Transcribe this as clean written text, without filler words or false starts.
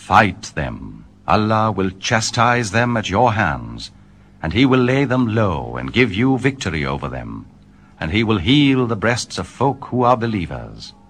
Fight them. Allah will chastise them at your hands, and he will lay them low and give you victory over them, and he will heal the breasts of folk who are believers.